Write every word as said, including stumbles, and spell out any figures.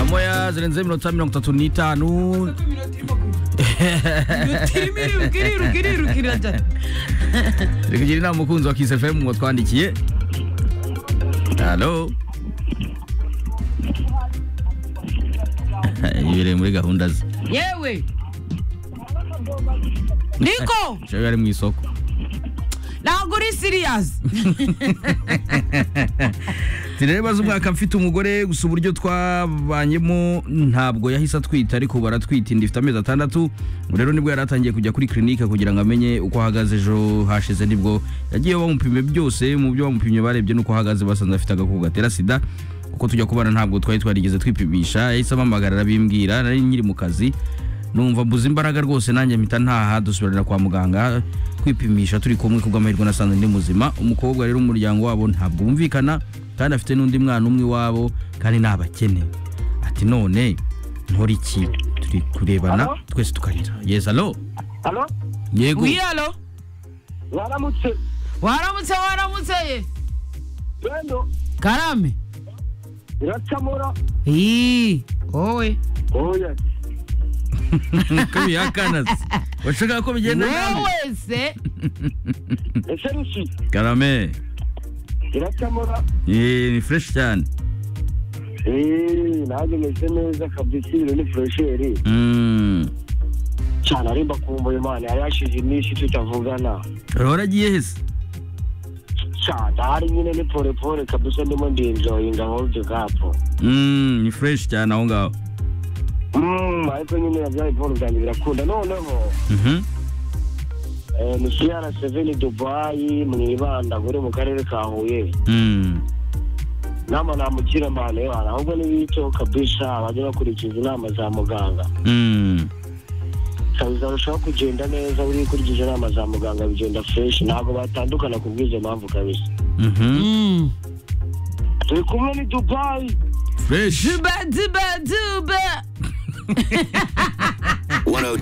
Samoya zirenze iminota mirongo itatu n'itanu. Rikugira inama umukunzi wa Kiss F M ngo twandikiye. Hello. Yire muri gahunda ze. Yewe. Niko. Cyo yari mu isoko. Ntabwo uri serious. Tireba z'umwaka mfite umugore gusa uburyo twabanyemo ntabwo yahise atwita ariko baratwita indi ifite amezi atandatu. Rero nibwo yaratangiye kujya kuri clinique kugira ngo amenye uko ahagaze. Ejo hashize nibwo yagiye bamupime byose, mu byo bamupimye barebye nuko ahagaze basanze afite agakoko gatera sida. Kuko tujya kubana ntabwo twari twarigeze twipimisha, yahise amamagarara bimbwira nari nyiri mu kazi. Numva mbuze imbaraga rwose nanjye mpita ntaha dusubirana kwa muganga kwipimisha turi kumwe kubw'amahirwe nasanze ndi muzima. Umukobwa rero umuryango wabo ntabwo bumvikana kandi afite n'undi mwana umwe wabo kandi nabakene. Ati none nkora iki? Turi kurebana Hello? twese tukarira. Yes, hello. Hello? Yego. Oui, allo. Waramutse. Waramutse waramutse ye. Bendo. Karame. Iracamura. Eh, owe. Oya. Kabi yakanase. Washaka ko bigenda nawe? Wowe se. Ese rushi. Karame. Iracamura. Eh, ni fresh cyane. Eh, naje meze neza kabisa ni fresheri. Mm. Cyane arimba kumva Imana yashije imishi tutavugana. Rora giye hese. Cyane ari nyine ni pore pore kabisa ndimo ndinjoyinga hold gapo. Mm, ni fresh cyane aho ngaho. Mm, ariko nyine nabyaye pore byanjye birakunda noneho. Mhm. Eh, ni C R seven Dubai mwibanda muri mu karere ka Huye. Mm. Nama namukira mbane yana ahubwo nibito kabisa abajya bakurikiza inama za muganga. Mm. Kaza rushaho kugenda neza uri kurikije inama za muganga bigenda fresh ntabwo batandukana kubwizo mpamvu kabisa. Mhm. Mm. Turi kumwe ni Dubai. Fresh. Duba duba duba.